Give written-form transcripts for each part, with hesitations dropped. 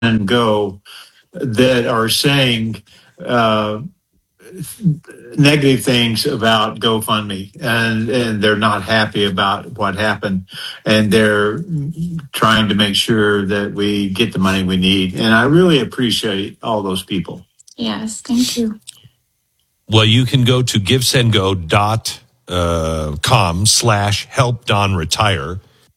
and Go that are saying uh, negative things about GoFundMe, and they're not happy about what happened, and they're trying to make sure that we get the money we need. And I really appreciate all those people. Yes, thank you. Well, you can go to givesendgo.com/help Don retire.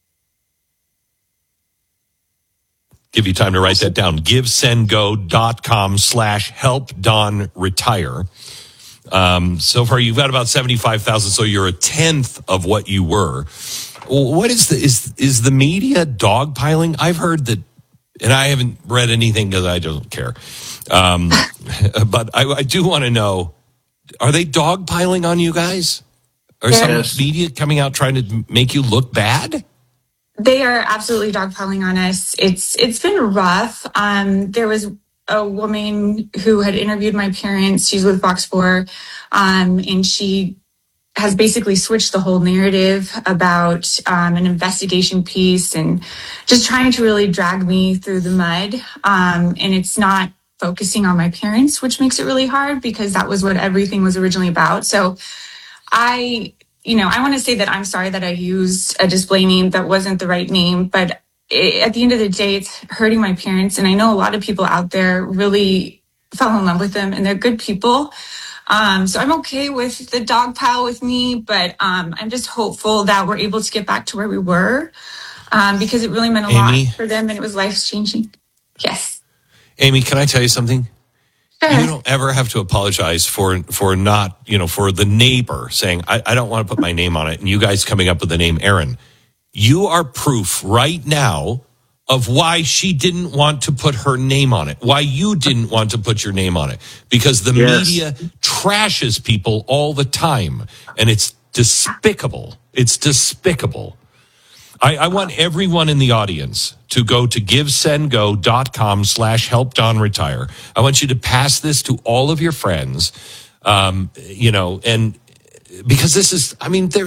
Give you time to write that down. Givesendgo.com/help Don retire. So far, you've got about 75,000. So you're a tenth of what you were. What is the media dogpiling? I've heard that, and I haven't read anything because I don't care. But I do want to know: are they dogpiling on you guys? Or some media coming out trying to make you look bad? They are absolutely dogpiling on us. It's been rough. There was a woman who had interviewed my parents. She's with Fox 4, and she has basically switched the whole narrative about an investigation piece and just trying to really drag me through the mud. And it's not focusing on my parents, which makes it really hard because that was what everything was originally about. So I want to say that I'm sorry that I used a display name that wasn't the right name, but at the end of the day, it's hurting my parents. And I know a lot of people out there really fell in love with them and they're good people. So I'm okay with the dog pile with me, but I'm just hopeful that we're able to get back to where we were because it really meant a lot for them and it was life-changing. Yes. Amy, can I tell you something? Sure. You don't ever have to apologize for not, for the neighbor saying, I don't want to put my name on it, and you guys coming up with the name Aaron. You are proof right now of why she didn't want to put her name on it, why you didn't want to put your name on it, because the media trashes people all the time, and it's despicable. It's despicable. I want everyone in the audience to go to givesendgo.com/help Don retire. I want you to pass this to all of your friends, and because this is,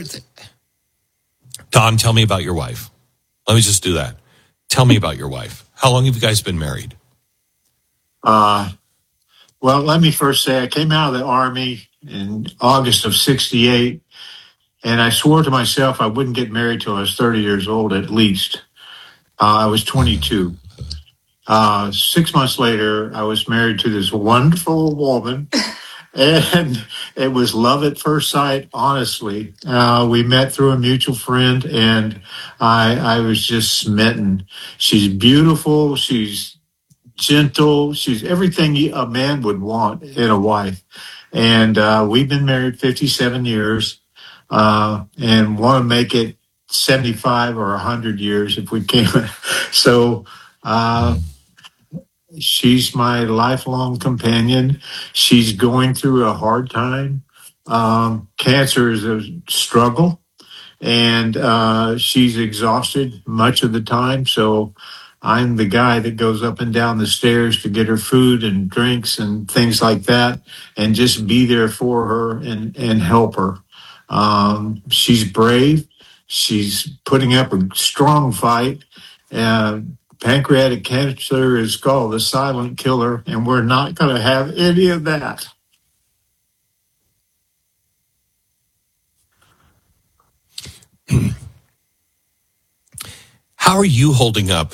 Don, tell me about your wife. Let me just do that. Tell me about your wife. How long have you guys been married? Well, let me first say I came out of the Army in August of '68, and I swore to myself I wouldn't get married till I was 30 years old at least. I was 22. 6 months later, I was married to this wonderful woman, and it was love at first sight, honestly. We met through a mutual friend, and I was just smitten. She's beautiful. She's gentle. She's everything a man would want in a wife. And we've been married 57 years and want to make it 75 or 100 years if we can. So she's my lifelong companion. She's going through a hard time. Cancer is a struggle, and she's exhausted much of the time. So I'm the guy that goes up and down the stairs to get her food and drinks and things like that, and just be there for her and help her. She's brave. She's putting up a strong fight. Pancreatic cancer is called the silent killer, and we're not going to have any of that. How are you holding up,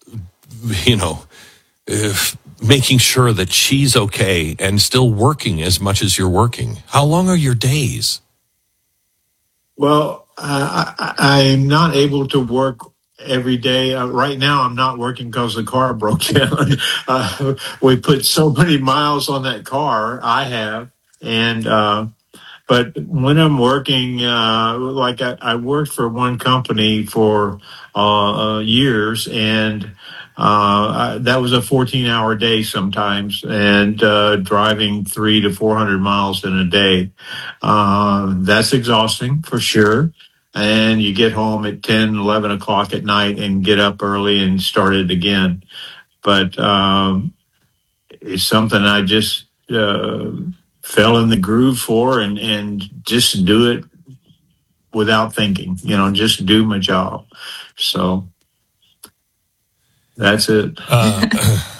making sure that she's okay and still working as much as you're working? How long are your days? Well, I'm not able to work every day. Right now, I'm not working because the car broke down. We put so many miles on that car, I have. But when I'm working, I worked for one company for years, and that was a 14-hour day sometimes, and driving 300 to 400 miles in a day. That's exhausting for sure. And you get home at 10, 11 o'clock at night and get up early and start it again. But it's something I just fell in the groove for and just do it without thinking, just do my job. So That's it.